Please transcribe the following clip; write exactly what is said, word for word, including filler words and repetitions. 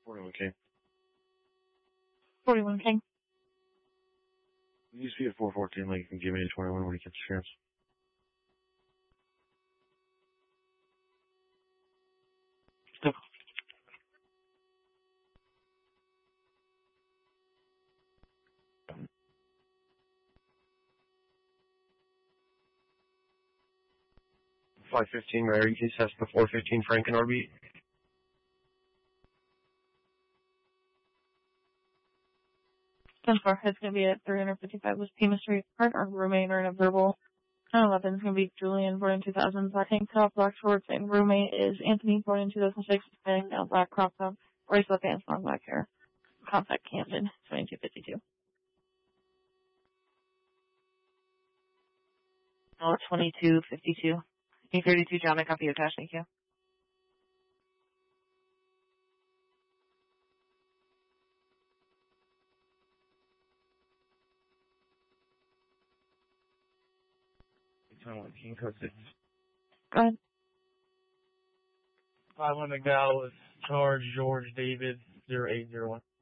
forty-one K. forty-one K. It used to be at four fourteen, like you can give me a twenty-one when he gets a chance. Still. five fifteen rarity case has the four fifteen Franken R B. ten four is going to be at three fifty-five with P Mystery Card or roommate or a verbal. ten eleven is going to be Julian, born in two thousand, black tank top, black shorts, and roommate is Anthony, born in two thousand six, wearing now black crop top, white sweatpants, long black hair. Contact Camden, twenty-two fifty-two. Oh, twenty-two fifty-two. E thirty-two, John, I copy your cash, thank you. twenty-one King Code six. Go ahead. five hundred Dallas, charge George David, zero eight zero one.